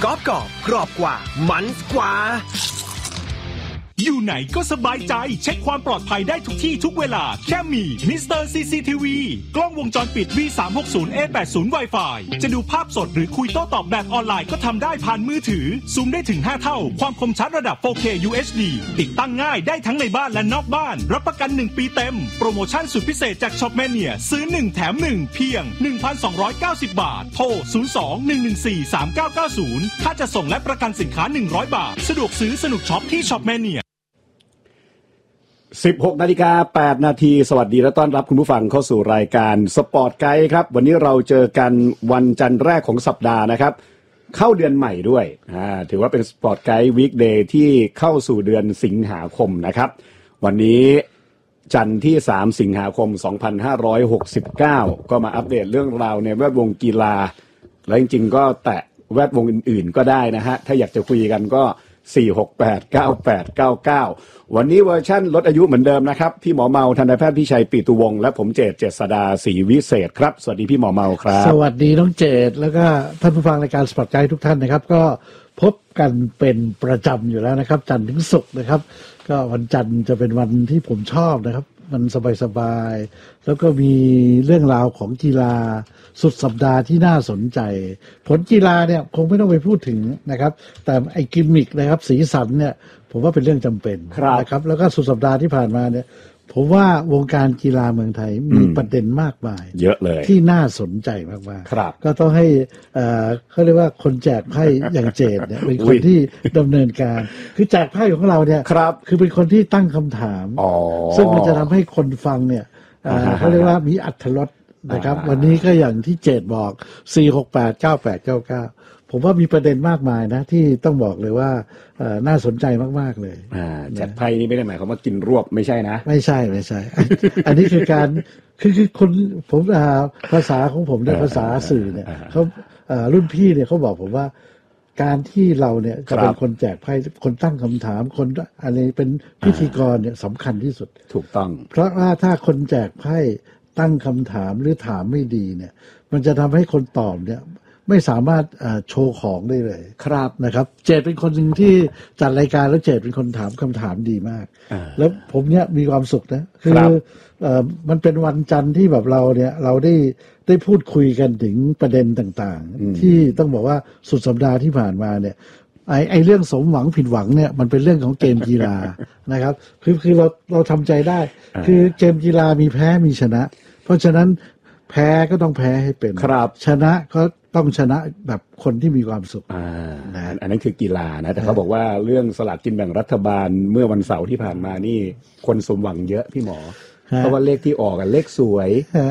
กรอบกรอบกว่ามันกว่าอยู่ไหนก็สบายใจเช็คความปลอดภัยได้ทุกที่ทุกเวลาแค่มีมิสเตอร์ CCTV กล้องวงจรปิด V360A80 Wi-Fi จะดูภาพสดหรือคุยโต้ตอบแบบออนไลน์ก็ทำได้ผ่านมือถือซูมได้ถึง5เท่าความคมชัดระดับ 4K UHD ติดตั้งง่ายได้ทั้งในบ้านและนอกบ้านรับประกัน1ปีเต็มโปรโมชั่นสุดพิเศษจาก Shopmania ซื้อ1แถม1เพียง 1,290 บาทโทร 02-114-3990 ค่าจะส่งและประกันสินค้า100 บาทสะดวกซื้อสนุกช็อปที่ Shopmania 16:08 นาทีสวัสดีและต้อนรับคุณผู้ฟังเข้าสู่รายการสปอร์ตไกด์ครับวันนี้เราเจอกันวันจันทร์แรกของสัปดาห์นะครับเข้าเดือนใหม่ด้วยถือว่าเป็นสปอร์ตไกด์วีคเดย์ที่เข้าสู่เดือนสิงหาคมนะครับวันนี้จันทร์ที่3สิงหาคม2569ก็มาอัปเดตเรื่องราวในแวดวงกีฬาและจริงๆก็แตะแวดวงอื่นๆก็ได้นะฮะถ้าอยากจะคุยกันก็4689899วันนี้เวอร์ชั่นลดอายุเหมือนเดิมนะครับพี่หมอเมาทันตแพทย์พิชัยปิตุวงศ์และผมเจษฎาศรีวิเศษครับสวัสดีพี่หมอเมาครับสวัสดีน้องเจษแล้วก็ท่านผู้ฟังรายการสปอร์ตไกด์ทุกท่านนะครับก็พบกันเป็นประจำอยู่แล้วนะครับจันทร์ถึงศุกร์นะครับก็วันจันทร์จะเป็นวันที่ผมชอบนะครับมันสบายๆแล้วก็มีเรื่องราวของกีฬาสุดสัปดาห์ที่น่าสนใจผลกีฬาเนี่ยคงไม่ต้องไปพูดถึงนะครับแต่ไอ้กิมมิกนะครับสีสันเนี่ยผมว่าเป็นเรื่องจำเป็นนะครับแล้วก็สุดสัปดาห์ที่ผ่านมาเนี่ยผมว่าวงการกีฬาเมืองไทยมีประเด็นมากมายเยอะเลยที่น่าสนใจมากๆก็ต้องให้เขาเรียกว่าคนแจกไพ่อย่างเจษเนี่ยเป็นคนที่ดำเนินการคือแจกไพ่ของเราเนี่ยคือเป็นคนที่ตั้งคำถามซึ่งมันจะทำให้คนฟังเนี่ยเขาเรียกว่ามีอรรถรสนะครับวันนี้ก็อย่างที่เจษบอก4689899ผมว่ามีประเด็นมากมายนะที่ต้องบอกเลยว่าน่าสนใจมากๆเลยแจกไพ่นี่ไม่ได้หมายความว่ากินรวบไม่ใช่นะไม่ใช่ อันนี้คือการคือคนผมภาษาของผมเนี่ยภาษาสื่อเนี่ยเขารุ่นพี่เนี่ยเขาบอกผมว่าการที่เราเนี่ยจะเป็นคนแจกไพ่คนตั้งคำถามคนอะไรเป็นพิธีกรเนี่ยสำคัญที่สุดถูกต้องเพราะว่าถ้าคนแจกไพ่ตั้งคำถามหรือถามไม่ดีเนี่ยมันจะทำให้คนตอบเนี่ยไม่สามารถโชว์ของได้เลยครับนะครับเจษเป็นคนหนึ่งที่จัดรายการแล้วเจษเป็นคนถามคำถามดีมากแล้วผมเนี่ยมีความสุขนะคือมันเป็นวันจันทร์ที่แบบเราเนี่ยเราได้พูดคุยกันถึงประเด็นต่างๆที่ต้องบอกว่าสุดสัปดาห์ที่ผ่านมาเนี่ยไอ้เรื่องสมหวังผิดหวังเนี่ยมันเป็นเรื่องของเกมกีฬานะครับคือเราทำใจได้คือเกมกีฬามีแพ้มีชนะเพราะฉะนั้นแพ้ก็ต้องแพ้ให้เป็นชนะก็ต้องชนะแบบคนที่มีความสุขอันนั้นคือกีฬานะแต่เขาบอกว่าเรื่องสลากกินแบ่งรัฐบาลเมื่อวันเสาร์ที่ผ่านมานี่คนสมหวังเยอะพี่หมอเพราะว่าเลขที่ออกกันเลขสวย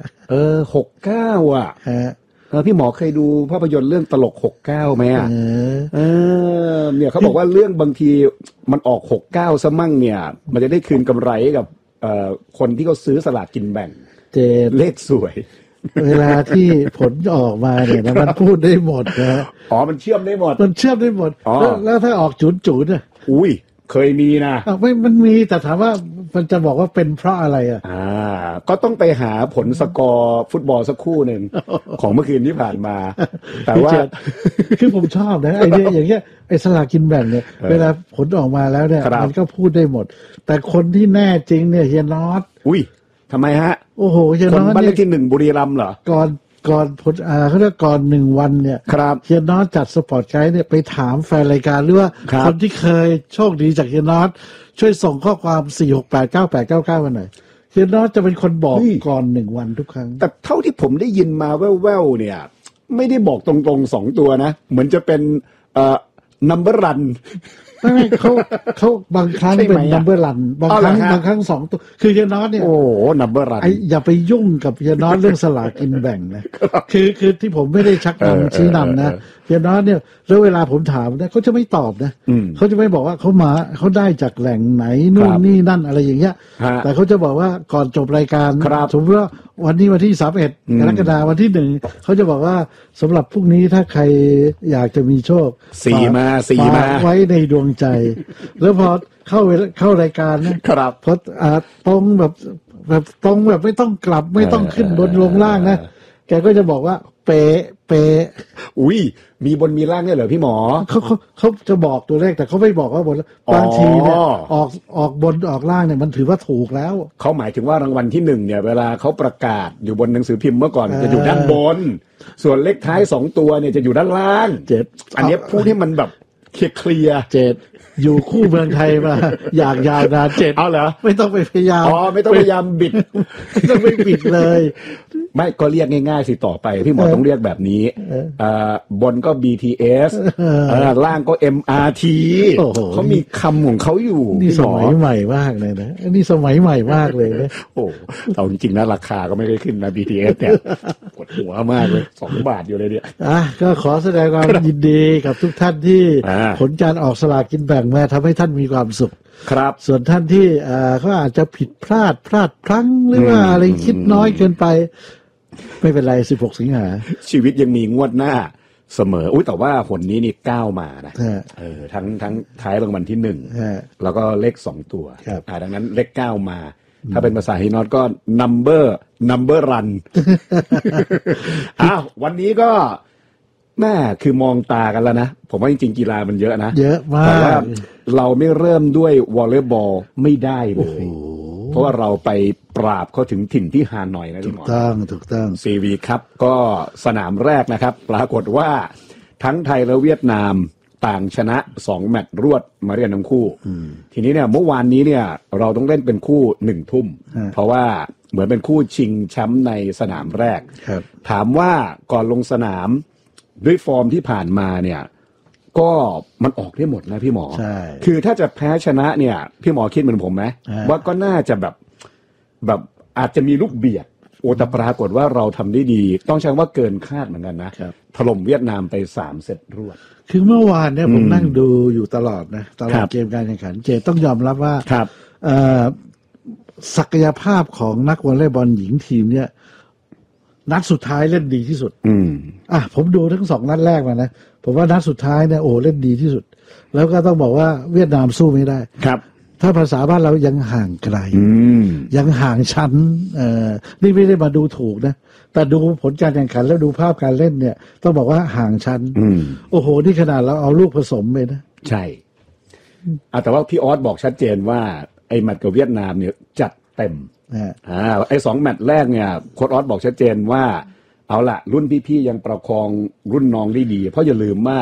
69อ่ะพี่หมอเคยดูภาพยนตร์เรื่องตลก69ไหมอ่ะเนี่ยเขาบอกว่าเรื่องบางทีมันออก69ซะมั่งเนี่ยมันจะได้คืนกำไรกับคนที่เขาซื้อสลากกินแบ่งเลขสวยเวลาที่ผลออกมาเนี่ยนะมันพูดได้หมดนะมันเชื่อมได้หมดแล้วถ้าออกจุดอ่ะอุ้ยเคยมีนะไม่มันมีแต่ถามว่ามันจะบอกว่าเป็นเพราะอะไรอ่ะก็ต้องไปหาผลสกอร์ฟุตบอลสักคู่หนึ่งของเมื่อคืนที่ผ่านมาแต่ว่าคือผมชอบนะไอ้เนี่ยอย่างเงี้ยไอ้สลากกินแบ่งเนี่ยเวลาผลออกมาแล้วเนี่ยมันก็พูดได้หมดแต่คนที่แน่จริงเนี่ยเฮียน็อตอุ้ยทำไมฮะโอ้โหเฮียน็อตบ้านเลขที่1บุรีรัมย์เหรอก่อนผลเขาเรียกก่อน1วันเนี่ยเฮียน็อตจัดสปอร์ตไกด์เนี่ยไปถามแฟนรายการหรือว่าคนที่เคยโชคดีจากเฮียน็อตช่วยส่งข้อความ4689899มาหน่อยเฮียน็อตจะเป็นคนบอกก่อน1วันทุกครั้งแต่เท่าที่ผมได้ยินมาแว่วๆเนี่ยไม่ได้บอกตรงๆ2ตัวนะเหมือนจะเป็นnumber run ไม่เขาบางครั้งเป็น number run บางครั้ง2ตัวคือเฮียน็อตเนี่ยโอ้ number run อย่าไปยุ่งกับเฮียน็อตเรื่องสลากกินแบ่งนะคือที่ผมไม่ได้ชักนำชี้นำนะเฮียน็อตเนี่ยแล้วเวลาผมถามเนี่ยเขาจะไม่ตอบนะเขาจะไม่บอกว่าเขาได้จากแหล่งไหนนู่นนี่นั่นอะไรอย่างเงี้ยแต่เขาจะบอกว่าก่อนจบรายการสมมติว่าวันนี้วันที่31กรกฎาคมวันที่1เขาจะบอกว่าสำหรับพรุ่งนี้ถ้าใครอยากจะมีโชค 4มาไว้ในดวงใจแล้วพอเข้ารายการนะครับพอตรงแบบตรงแบบไม่ต้องกลับไม่ต้องขึ้นบนลงล่างนะแกก็จะบอกว่าเป๊ะอุ้ยมีบนมีล่างเนี่ยเหรอพี่หมอเขาจะบอกตัวเลขแต่เขาไม่บอกว่าบนบางทีเนี่ยออกบนออกล่างเนี่ยมันถือว่าถูกแล้วเขาหมายถึงว่ารางวัลที่1เนี่ยเวลาเขาประกาศอยู่บนหนังสือพิมพ์เมื่อก่อนจะอยู่ด้านบนส่วนเลขท้าย2ตัวเนี่ยจะอยู่ด้านล่างอันนี้พูดให้มันแบบเคลียร์ 7อยู่คู่เมืองไทยมาอย่างยาวนาน7 เอาเหรอไม่ต้องไปพยายามไม่ต้องพยายามบิดไม่ต้องไปบิดเลยไม่ก็เรียกง่ายๆสิต่อไปพี่หมอต้องเรียกแบบนี้บนก็ BTS ล่างก็ MRT เขามีคำของเขาอยู่นี่สมัยใหม่มากเลยนะนี่สมัยใหม่มากเลยนะโอ้เอาจริงๆนะราคาก็ไม่ได้ขึ้นนะ BTS เนี่ยปวดหัวมากเลย2 บาทอยู่เลยเนี่ยก็ขอแสดงความยินดีกับทุกท่านที่ผลการออกสลากกินแบ่งมาทำให้ท่านมีความสุขครับส่วนท่านที่เขาอาจจะผิดพลาดพลั้งหรือว่าอะไรคิดน้อยเกินไปไม่เป็นไร16 สิงหาชีวิตยังมีงวดหน้าเสมอแต่ว่าหนนี้นี่9มานะทั้งท้ายรางวัลที่1แล้วก็เลข2ตัวดังนั้นเลข9มาถ้าเป็นภาษาฮินอตก็ number run วันนี้ก็แม่คือมองตากันแล้วนะผมว่าจริงๆกีฬามันเยอะนะเยอะมากแต่ว่าเราไม่เริ่มด้วยวอลเลย์บอลไม่ได้เลยเพราะว่าเราไปปราบเขาถึงถิ่นที่ฮานอยนะถูกต้อง CV ครับก็สนามแรกนะครับปรากฏว่าทั้งไทยและเวียดนามต่างชนะ2 แมตช์รวดมาเรียนทั้งคู่ทีนี้เนี่ยเมื่อวานนี้เนี่ยเราต้องเล่นเป็นคู่1 ทุ่มเพราะว่าเหมือนเป็นคู่ชิงแชมป์ในสนามแรกถามว่าก่อนลงสนามด้วยฟอร์มที่ผ่านมาเนี่ยก็มันออกได้หมดนะพี่หมอคือถ้าจะแพ้ชนะเนี่ยพี่หมอคิดเหมือนผมไหมว่าก็น่าจะแบบอาจจะมีลูกเบียดแต่ปรากฏว่าเราทำได้ดีต้องใช้ว่าเกินคาดเหมือนกันนะถล่มเวียดนามไป3 เซตรวดคือเมื่อวานเนี่ยผมนั่งดูอยู่ตลอดนะตลอดเกมการแข่งขันเจต้องยอมรับว่าศักยภาพของนักวอลเลย์บอลหญิงทีมเนี่ยนัดสุดท้ายเล่นดีที่สุดผมดูทั้ง2 นัดแรกมานะผมว่านัดสุดท้ายเนี่ยเล่นดีที่สุดแล้วก็ต้องบอกว่าเวียดนามสู้ไม่ได้ครับถ้าภาษาบ้านเรายังห่างไกลยังห่างชั้นนี่ไม่ได้มาดูถูกนะแต่ดูผลการแข่งขันแล้วดูภาพการเล่นเนี่ยต้องบอกว่าห่างชั้นนี่ขนาดเราเอาลูกผสมเลยนะใช่แต่ว่าพี่ออสบอกชัดเจนว่าไอ้แมตช์กับเวียดนามเนี่ยจัดเต็มไอ้2 แมตช์แรกเนี่ยโค้ชออสบอกชัดเจนว่าเอาล่ะรุ่นพี่ๆยังประคองรุ่นน้องได้ดีเพราะอย่าลืมว่า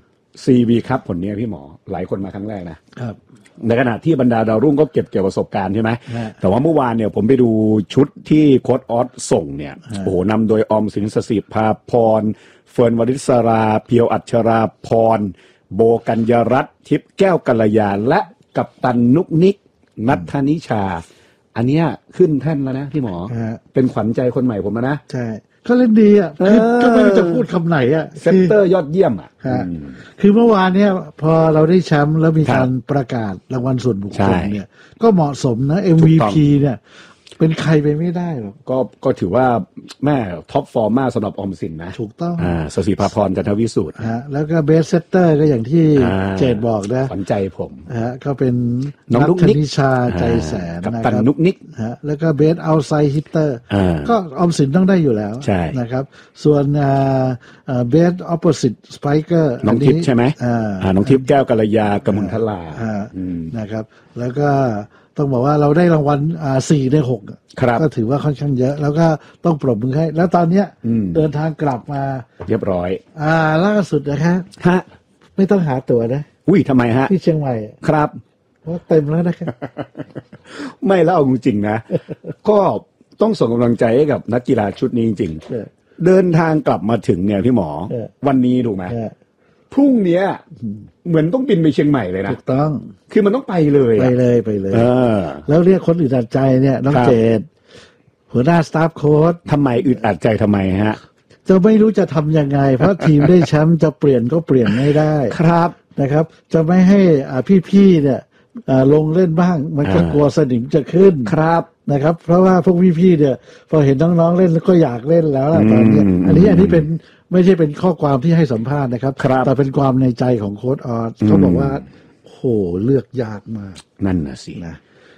CV ครับผลนี้พี่หมอหลายคนมาครั้งแรกนะครับในขณะที่บรรดาดาวรุ่งก็เก็บเกี่ยวประสบการณ์ใช่ไหมแต่ว่าเมื่อวานเนี่ยผมไปดูชุดที่โค้ชออสส่งเนี่ยนำโดยออมสินสศิภาพรเฟิร์นวริศราเพียวอัชราพรโบกัญญรัตน์ทิพย์แก้วกัลยาและกัปตันนุกนิกนัทธนิชาอันเนี้ยขึ้นแท่นแล้วนะพี่หมอเป็นขวัญใจคนใหม่ผมนะใช่เขาเล่นดีก็ไม่รู้จะพูดคำไหนเซนเตอร์ยอดเยี่ยมคือเมื่อวานเนี่ยพอเราได้แชมป์แล้วมีการประกาศรางวัลส่วนบุคคลเนี่ยก็เหมาะสมนะ MVP เนี่ยเป็นใครไปไม่ได้หรอกก็ถือว่าแม่ท็อปฟอร์มมากสำหรับออมสินนะถูกต้องสศิภาพรจันทวิสูตรแล้วก็เบสเซตเตอร์ก็อย่างที่เจดบอกนะขวัญใจผมก็เป็นน้องนุกนิชาใจแสนกับตันนุกนิกแล้วก็เบสเอาไซฮิตเตอร์ก็ออมสินต้องได้อยู่แล้วนะครับส่วนเบสออปโปสิตสไปเกอร์น้องทิพย์ใช่ไหมน้องทิพย์แก้วกัลยากมลทลานะครับแล้วก็ต้องบอกว่าเราได้รางวัล4 ใน 6ก็ถือว่าค่อนข้างเยอะแล้วก็ต้องปรบมือให้แล้วตอนเนี้ยเดินทางกลับมาเรียบร้อยล่าสุดนะครับไม่ต้องหาตั๋วนะทำไมฮะที่เชียงใหม่ครับเพราะเต็มแล้วนะครับไม่แล้วจริงๆนะก็ต้องส่งกำลังใจให้กับนักกีฬาชุดนี้จริงๆเดินทางกลับมาถึงเนี่ยพี่หมอวันนี้ถูกไหมพรุ่งนี้เหมือนต้องบินไปเชียงใหม่เลยนะถูกต้องคือมันต้องไปเลยแล้วเรียกคนอึดอัดใจเนี่ยน้องเจดหัวหน้าสตาฟโค้ชทำไมอึดอัดใจทำไมฮะจะไม่รู้จะทำยังไงเพราะทีมได้แชมป์จะเปลี่ยนก็เปลี่ยนไม่ได้ครับนะครับจะไม่ให้พี่ๆเนี่ยลงเล่นบ้างมันก็กลัวสนิมจะขึ้นครับนะครับเพราะว่าพวกพี่ๆเนี่ยพอเห็นน้องๆเล่นแล้วก็อยากเล่นแล้วตอนนี้อันนี้เป็นไม่ใช่เป็นข้อความที่ให้สัมภาษณ์นะครับแต่เป็นความในใจของโค้ชออสเขาบอกว่าโหเลือกยากมากนั่นน่ะสินะ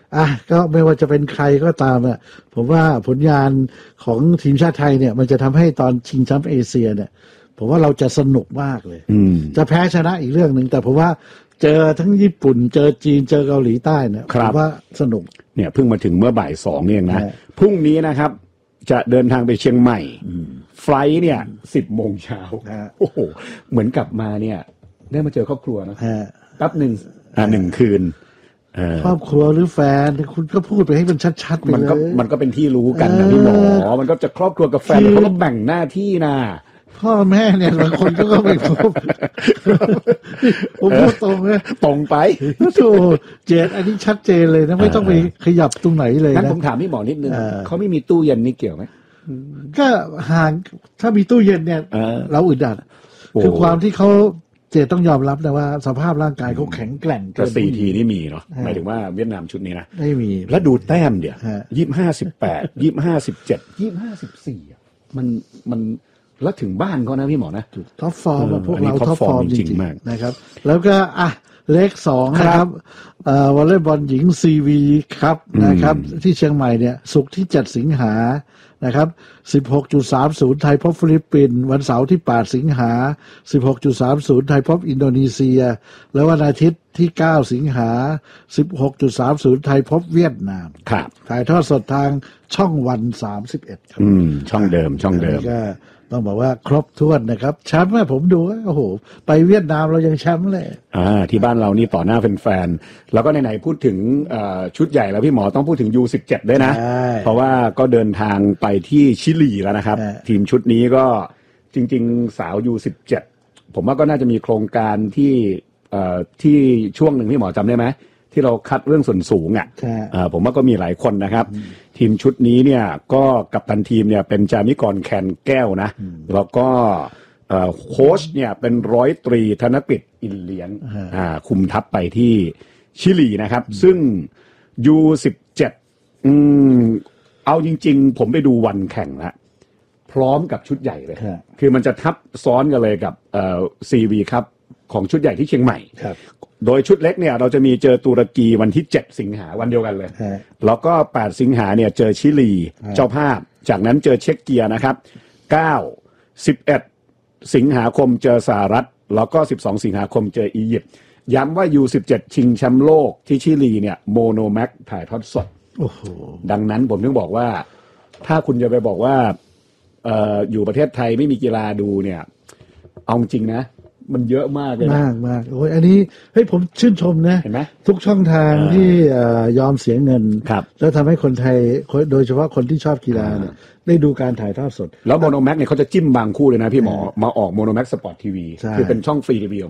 ก็ไม่ว่าจะเป็นใครก็ตามอะผมว่าผลงานของทีมชาติไทยเนี่ยมันจะทำให้ตอนชิงแชมป์เอเชียเนี่ยผมว่าเราจะสนุกมากเลยจะแพ้ชนะอีกเรื่องหนึ่งแต่ผมว่าเจอทั้งญี่ปุ่นเจอจีนเจอเกาหลีใต้เนี่ยผมว่าสนุกเนี่ยเพิ่งมาถึงเมื่อบ่าย2เนี่ยนะพรุ่งนี้นะครับจะเดินทางไปเชียงใหม่ไฟล์เนี่ย10 โมงเช้าโอ้โหเหมือนกลับมาเนี่ยได้มาเจอครอบครัวนะแป๊บหนึ่ง1 คืนครอบครัวหรือแฟนคุณก็พูดไปให้มันชัดๆไปเลยมันก็เป็นที่รู้กันนะพี่หมอมันก็จะครอบครัวกับแฟนเขาก็แบ่งหน้าที่นะพ่อแม่เนี่ยบางคนก็ไม่พูดผมพูดตรงเลยตรงไปโธ่เจนอันนี้ชัดเจนเลยนะไม่ต้องไปขยับตรงไหนเลยงั้นผมถามพี่หมอนิดนึงเขาไม่มีตู้เย็นนี่เกี่ยวไหมก็ห่างถ้ามีตู้เย็นเนี่ยเราอึดอัดคือความที่เขาเจต้องยอมรับนะว่าสภาพร่างกายเขาแข็งแกร่งเกิน4 ทีนี่มีเนาะหมายถึงว่าเวียดนามชุดนี้นะไม่มีแล้วดูแต้มเดี๋ยว25-18 25-17 25-14มันแล้วถึงบ้านเขานะพี่หมอนะท็อปฟอร์มพวกเราท็อปฟอร์มจริงๆมากนะครับแล้วก็เลข2นะครับวอลเลย์บอลหญิงซีวีครับนะครับที่เชียงใหม่เนี่ยศุกร์ที่7 สิงหานะครับ 16.30 ไทยพบฟิลิปปินส์วันเสาร์ที่8 สิงหา 16.30 ไทยพบอินโดนีเซียแล้ววันอาทิตย์ที่9 สิงหา 16.30 ไทยพบเวียดนามครับถ่ายทอดสดทางช่องวัน31ครับช่องเดิมก็ต้องบอกว่าครบถ้วนนะครับแชมป์ผมดูโอ้โหไปเวียดนามเรายังแชมป์เลยที่บ้านเรานี่ต่อหน้าแฟนๆแล้วก็ไหนๆพูดถึงชุดใหญ่แล้วพี่หมอต้องพูดถึง U17 ด้วยนะเพราะว่าก็เดินทางไปที่ชิลีแล้วนะครับทีมชุดนี้ก็จริงๆสาว U17 ผมว่าก็น่าจะมีโครงการที่ช่วงหนึ่งพี่หมอจำได้ไหมที่เราคัดเรื่องส่วนสูงผมว่าก็มีหลายคนนะครับทีมชุดนี้เนี่ยก็กัปตันทีมเนี่ยเป็นจามิกรแคนแก้วนะแล้วก็โค้ชเนี่ยเป็น100 ตรีธนกฤษอินเลี้ยงคุมทัพไปที่ชิลีนะครับซึ่ง U17 เอาจริงๆผมไปดูวันแข่งแล้วพร้อมกับชุดใหญ่เลยคือมันจะทับซ้อนกันเลยกับCV ครับของชุดใหญ่ที่เชียงใหม่โดยชุดเล็กเนี่ยเราจะมีเจอตุรกีวันที่7 สิงหาวันเดียวกันเลยแล้วก็8 สิงหาเนี่ยเจอชิลีเจ้าภาพจากนั้นเจอเช็กเกียนะครับ9 11 สิงหาคมเจอสหรัฐแล้วก็12 สิงหาคมเจออียิปต์ย้ำว่า U17 ชิงแชมป์โลกที่ชิลีเนี่ยโมโนแม็กถ่ายทอดสดดังนั้นผมถึงบอกว่าถ้าคุณจะไปบอกว่าอยู่ประเทศไทยไม่มีกีฬาดูเนี่ยเอาจริงนะมันเยอะมากเลยมากโอ้ยอันนี้ผมชื่นชมนะเห็นไหมทุกช่องทางที่ยอมเสียเงินแล้วทำให้คนไทยโดยเฉพาะคนที่ชอบกีฬาเนี่ยได้ดูการถ่ายทอดสดแล้วโมโนแม็กเนี่ยเขาจะจิ้มบางคู่เลยนะพี่หมอมาออกโมโนแม็กสปอร์ตทีวีคือเป็นช่องฟรีทีวี